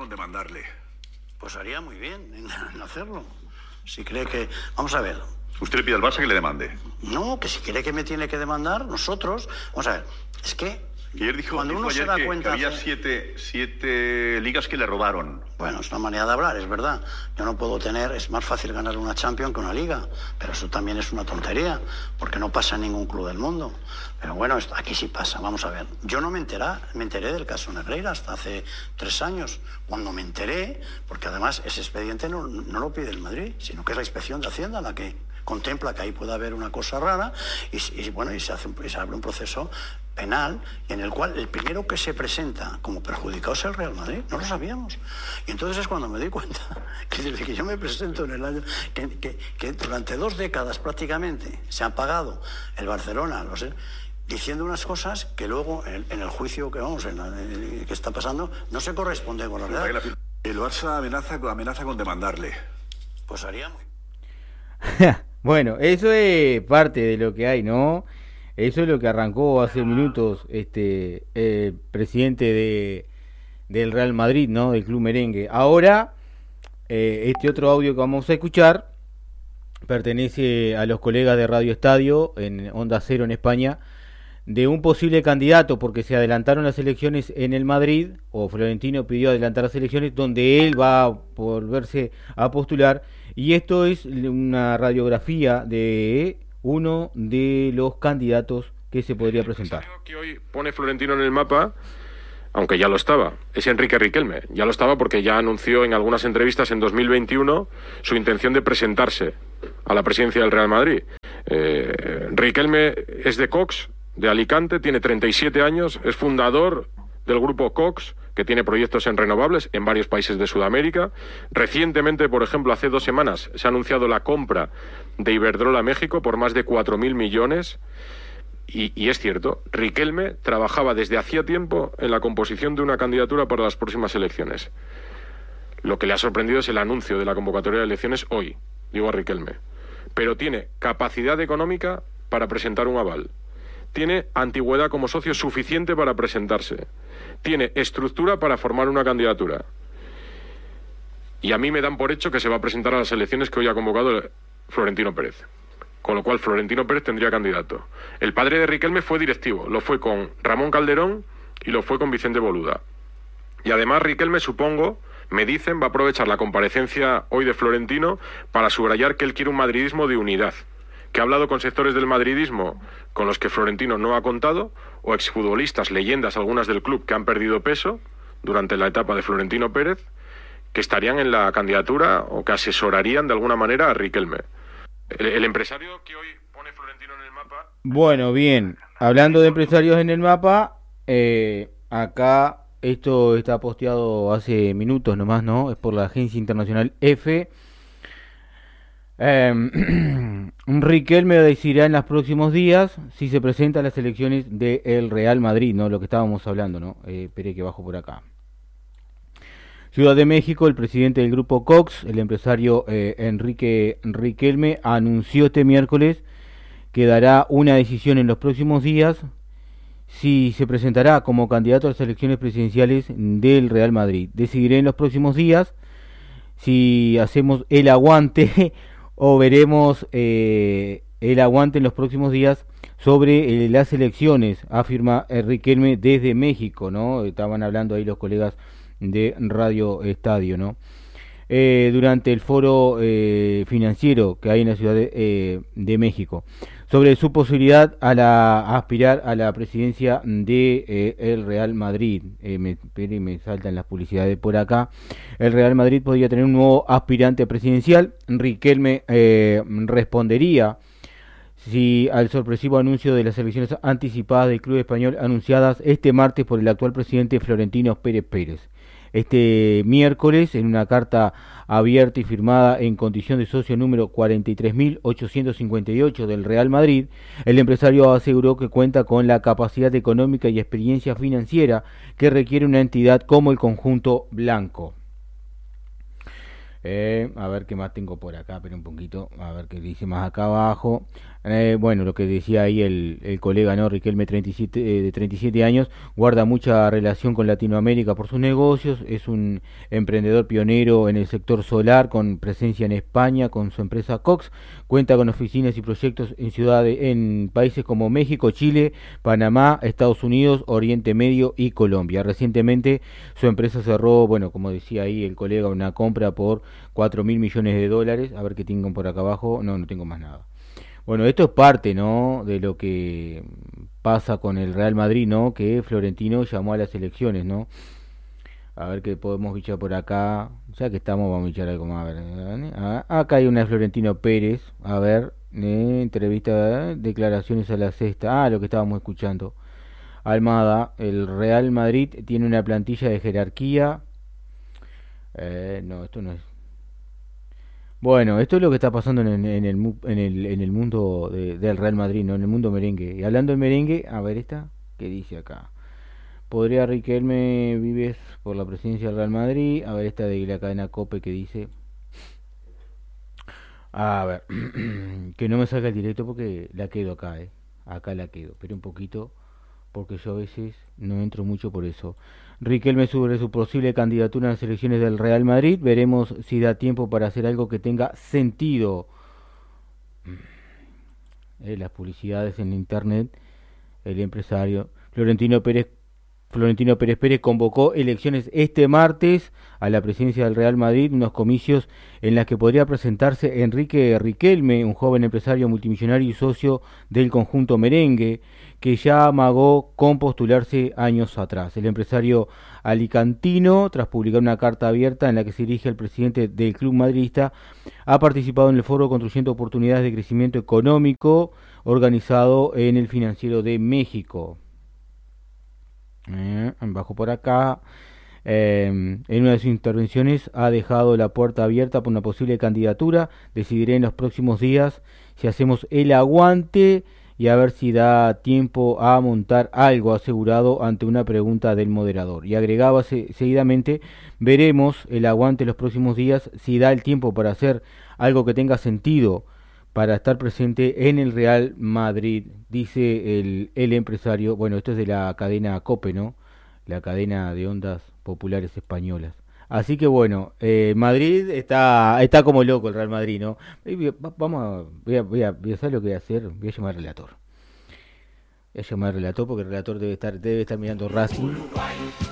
con demandarle. Pues haría muy bien en hacerlo. Si cree que... Vamos a ver. Usted le pide al Barça que le demande. No, que si cree que me tiene que demandar, nosotros... Vamos a ver, es que... ayer dijo, cuando uno se da cuenta que había siete ligas que le robaron. Bueno, es una manera de hablar, es verdad. Yo no puedo tener... Es más fácil ganar una Champions que una Liga. Pero eso también es una tontería, porque no pasa en ningún club del mundo. Pero bueno, aquí sí pasa, vamos a ver. Yo no me enteré del caso Negreira hasta hace 3 años. Cuando me enteré, porque además ese expediente no lo pide el Madrid, sino que es la Inspección de Hacienda la que contempla que ahí puede haber una cosa rara y se abre un proceso penal en el cual el primero que se presenta como perjudicado es el Real Madrid. No lo sabíamos. Y entonces es cuando me di cuenta que desde que yo me presento en el año que durante 2 décadas prácticamente se han pagado el Barcelona, no sé, diciendo unas cosas que luego en el juicio que está pasando no se corresponde con la realidad. El Barça amenaza con demandarle. Pues haría muy... Bueno, eso es parte de lo que hay, ¿no? Eso es lo que arrancó hace minutos el presidente del Real Madrid, ¿no? Del Club Merengue. Ahora, este otro audio que vamos a escuchar pertenece a los colegas de Radio Estadio en Onda Cero en España, de un posible candidato, porque se adelantaron las elecciones en el Madrid, o Florentino pidió adelantar las elecciones, donde él va a volverse a postular, y esto es una radiografía de uno de los candidatos que se podría presentar. El que hoy pone Florentino en el mapa, aunque ya lo estaba, es Enrique Riquelme. Ya lo estaba porque ya anunció en algunas entrevistas en 2021 su intención de presentarse a la presidencia del Real Madrid. Riquelme es de Cox, de Alicante, tiene 37 años, es fundador del grupo Cox, que tiene proyectos en renovables en varios países de Sudamérica. Recientemente, por ejemplo, hace 2 semanas, se ha anunciado la compra de Iberdrola México por más de 4.000 millones. Y es cierto, Riquelme trabajaba desde hacía tiempo en la composición de una candidatura para las próximas elecciones. Lo que le ha sorprendido es el anuncio de la convocatoria de elecciones hoy, digo a Riquelme. Pero tiene capacidad económica para presentar un aval. Tiene antigüedad como socio suficiente para presentarse. Tiene estructura para formar una candidatura. Y a mí me dan por hecho que se va a presentar a las elecciones que hoy ha convocado Florentino Pérez. Con lo cual Florentino Pérez tendría candidato. El padre de Riquelme fue directivo. Lo fue con Ramón Calderón y lo fue con Vicente Boluda. Y además Riquelme, supongo, me dicen, va a aprovechar la comparecencia hoy de Florentino para subrayar que él quiere un madridismo de unidad, que ha hablado con sectores del madridismo con los que Florentino no ha contado, o exfutbolistas, leyendas algunas del club que han perdido peso durante la etapa de Florentino Pérez, que estarían en la candidatura o que asesorarían de alguna manera a Riquelme. El empresario que hoy pone Florentino en el mapa... Bueno, bien, hablando de empresarios en el mapa, acá esto está posteado hace minutos nomás, ¿no? Es por la agencia internacional EFE. Riquelme decidirá en los próximos días si se presenta a las elecciones del Real Madrid, ¿no? Lo que estábamos hablando, ¿no? Espere que bajo por acá. Ciudad de México, el presidente del grupo Cox, el empresario Enrique Riquelme, anunció este miércoles que dará una decisión en los próximos días si se presentará como candidato a las elecciones presidenciales del Real Madrid. Decidiré en los próximos días si hacemos el aguante o veremos el aguante en los próximos días sobre las elecciones, afirma Riquelme desde México, ¿no? Estaban hablando ahí los colegas de Radio Estadio, ¿no? Durante el foro financiero que hay en la Ciudad de México, sobre su posibilidad a aspirar a la presidencia de el Real Madrid. Me saltan las publicidades por acá. El Real Madrid podría tener un nuevo aspirante presidencial. Riquelme respondería si al sorpresivo anuncio de las elecciones anticipadas del club español anunciadas este martes por el actual presidente Florentino Pérez. Este miércoles, en una carta abierta y firmada en condición de socio número 43.858 del Real Madrid, el empresario aseguró que cuenta con la capacidad económica y experiencia financiera que requiere una entidad como el conjunto blanco. A ver qué más tengo por acá, pero un poquito, a ver qué dice más acá abajo. Bueno, lo que decía ahí el colega, ¿no? Riquelme, 37, de 37 años, guarda mucha relación con Latinoamérica por sus negocios, es un emprendedor pionero en el sector solar, con presencia en España, con su empresa Cox, cuenta con oficinas y proyectos en ciudades, en países como México, Chile, Panamá, Estados Unidos, Oriente Medio y Colombia. Recientemente su empresa cerró, bueno, como decía ahí el colega, una compra por 4.000 millones de dólares. A ver qué tengo por acá abajo. No, no tengo más nada. Bueno, esto es parte, ¿no?, de lo que pasa con el Real Madrid, ¿no? Que Florentino llamó a las elecciones, ¿no? A ver qué podemos bichar por acá. Ya que estamos, vamos a bichar algo más. A ver, acá hay una de Florentino Pérez. A ver, entrevista, declaraciones a la sexta. Ah, lo que estábamos escuchando. Almada, el Real Madrid tiene una plantilla de jerarquía. No, esto no es. Bueno, esto es lo que está pasando en el mundo del Real Madrid, ¿no? En el mundo merengue. Y hablando de merengue, a ver esta, ¿qué dice acá? ¿Podría Riquelme Vives por la presidencia del Real Madrid? A ver esta de la cadena COPE que dice... A ver, que no me salga el directo porque la quedo acá, ¿eh? Acá la quedo. Pero un poquito, porque yo a veces no entro mucho por eso. Riquelme sobre su posible candidatura en las elecciones del Real Madrid. Veremos si da tiempo para hacer algo que tenga sentido. Las publicidades en internet, el empresario Florentino Pérez Pérez convocó elecciones este martes a la presidencia del Real Madrid, unos comicios en las que podría presentarse Enrique Riquelme, un joven empresario multimillonario y socio del conjunto merengue, que ya amagó con postularse años atrás. El empresario alicantino, tras publicar una carta abierta en la que se dirige al presidente del club madridista, ha participado en el foro Construyendo Oportunidades de Crecimiento Económico, organizado en el Financiero de México. Bajo por acá, en una de sus intervenciones ha dejado la puerta abierta por una posible candidatura. Decidiré en los próximos días si hacemos el aguante y a ver si da tiempo a montar algo, asegurado ante una pregunta del moderador. Y agregaba seguidamente: veremos el aguante en los próximos días si da el tiempo para hacer algo que tenga sentido para estar presente en el Real Madrid, dice el empresario. Bueno, esto es de la cadena COPE, ¿no? La cadena de ondas populares españolas. Así que bueno, Madrid está como loco el Real Madrid, ¿no? Voy a saber lo que voy a hacer. Voy a llamar al relator. Voy a llamar al relator porque el relator debe estar mirando Racing.